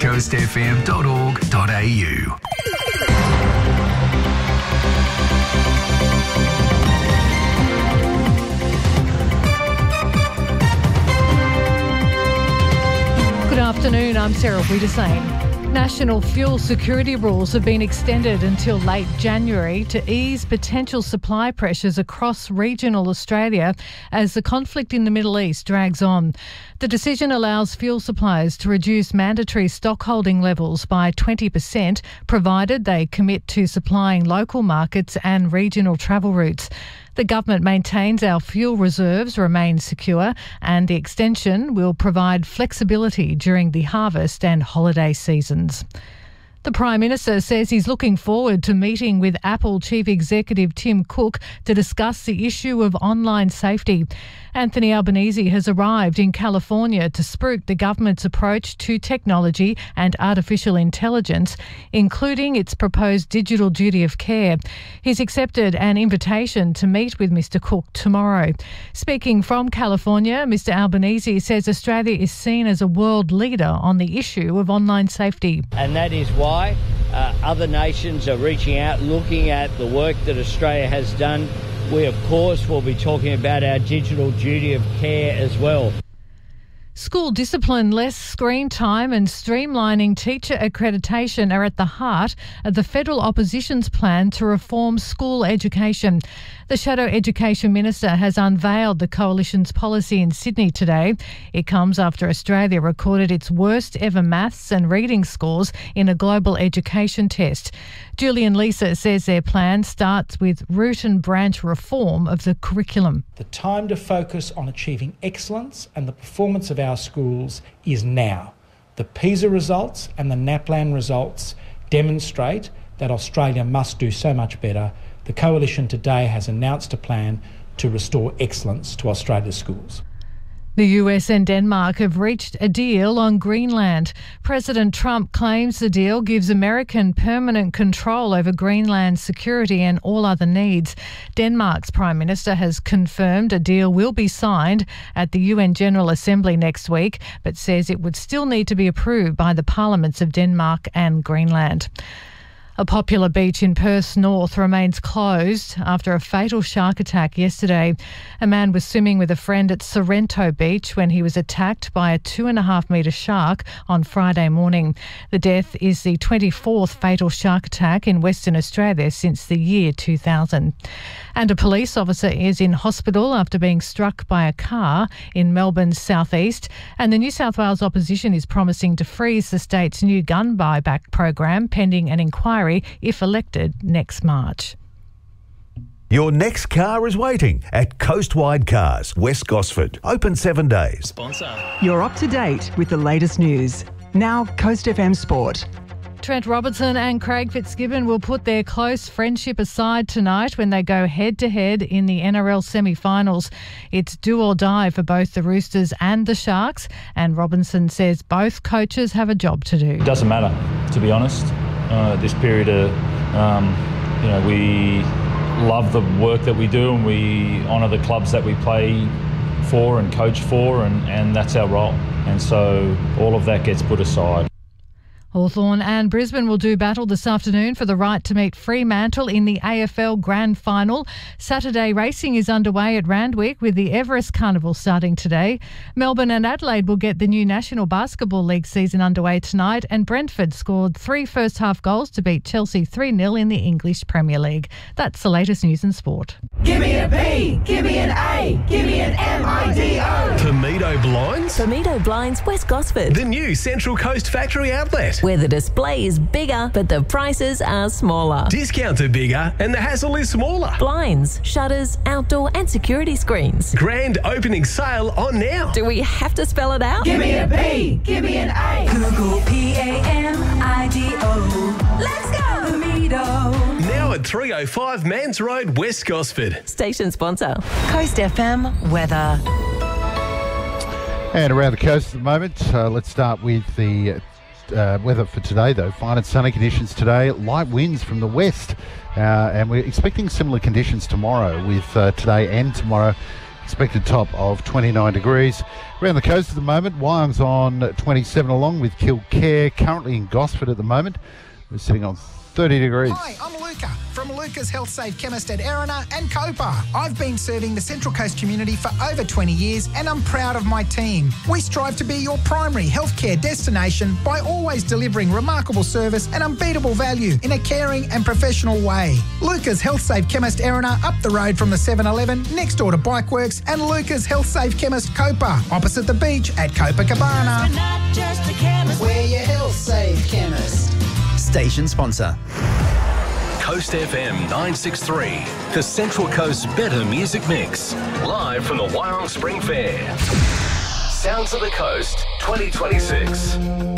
coastfm.org.au. Good afternoon, I'm Sarah Wiedersane. National fuel security rules have been extended until late January to ease potential supply pressures across regional Australia as the conflict in the Middle East drags on. The decision allows fuel suppliers to reduce mandatory stockholding levels by 20%, provided they commit to supplying local markets and regional travel routes. The government maintains our fuel reserves remain secure, and the extension will provide flexibility during the harvest and holiday seasons. The Prime Minister says he's looking forward to meeting with Apple Chief Executive Tim Cook to discuss the issue of online safety. Anthony Albanese has arrived in California to spruik the government's approach to technology and artificial intelligence, including its proposed digital duty of care. He's accepted an invitation to meet with Mr Cook tomorrow. Speaking from California, Mr Albanese says Australia is seen as a world leader on the issue of online safety. And that is why other nations are reaching out, looking at the work that Australia has done. We, of course, will be talking about our digital duty of care as well. School discipline, less screen time and streamlining teacher accreditation are at the heart of the federal opposition's plan to reform school education. The Shadow Education Minister has unveiled the Coalition's policy in Sydney today. It comes after Australia recorded its worst ever maths and reading scores in a global education test. Julian Leeser says their plan starts with root and branch reform of the curriculum. The time to focus on achieving excellence and the performance of our schools is now. The PISA results and the NAPLAN results demonstrate that Australia must do so much better. The Coalition today has announced a plan to restore excellence to Australia's schools. The US and Denmark have reached a deal on Greenland. President Trump claims the deal gives American permanent control over Greenland's security and all other needs. Denmark's Prime Minister has confirmed a deal will be signed at the UN General Assembly next week, but says it would still need to be approved by the parliaments of Denmark and Greenland. A popular beach in Perth's north remains closed after a fatal shark attack yesterday. A man was swimming with a friend at Sorrento Beach when he was attacked by a 2.5-metre shark on Friday morning. The death is the 24th fatal shark attack in Western Australia since the year 2000. And a police officer is in hospital after being struck by a car in Melbourne's southeast. And the New South Wales opposition is promising to freeze the state's new gun buyback program pending an inquiry if elected next March. Your next car is waiting at Coastwide Cars, West Gosford. Open 7 days. Sponsor. You're up to date with the latest news. Now Coast FM Sport. Trent Robertson and Craig Fitzgibbon will put their close friendship aside tonight when they go head-to-head in the NRL semi-finals. It's do or die for both the Roosters and the Sharks, and Robinson says both coaches have a job to do. It doesn't matter, to be honest. This period of, we love the work that we do and we honour the clubs that we play for and coach for, and that's our role. And so all of that gets put aside. Hawthorn and Brisbane will do battle this afternoon for the right to meet Fremantle in the AFL Grand Final. Saturday racing is underway at Randwick with the Everest Carnival starting today. Melbourne and Adelaide will get the new National Basketball League season underway tonight, and Brentford scored 3 first-half goals to beat Chelsea 3-0 in the English Premier League. That's the latest news in sport. Give me a B, give me an A, give me an M-I-D-O. Tomedo Blinds? Tomedo Blinds, West Gosford. The new Central Coast factory outlet. Where the display is bigger, but the prices are smaller. Discounts are bigger and the hassle is smaller. Blinds, shutters, outdoor and security screens. Grand opening sale on now. Do we have to spell it out? Give me a B, give me an A. Google P-A-M-I-D-O. Let's go, Tomedo. Now at 305 Mans Road, West Gosford. Station sponsor. Coast FM weather. And around the coast at the moment, let's start with the weather for today, though. Fine and sunny conditions today, light winds from the west, and we're expecting similar conditions tomorrow with today and tomorrow. expected top of 29 degrees. Around the coast at the moment, Wyong's on 27 along with Kilcare. Currently in Gosford at the moment, we're sitting on 30 degrees. Hi, I'm Luca from Luca's Health Save Chemist at Erina and Copa. I've been serving the Central Coast community for over 20 years and I'm proud of my team. We strive to be your primary healthcare destination by always delivering remarkable service and unbeatable value in a caring and professional way. Luca's Health Save Chemist Erina up the road from the 7-Eleven next door to Bikeworks, and Luca's Health Save Chemist Copa opposite the beach at Copacabana. We're not just a chemist, we're your Health Save Chemist. Station sponsor. Coast FM 963, the Central Coast Better Music Mix. Live from the Wyong Spring Fair. Sounds of the Coast 2026.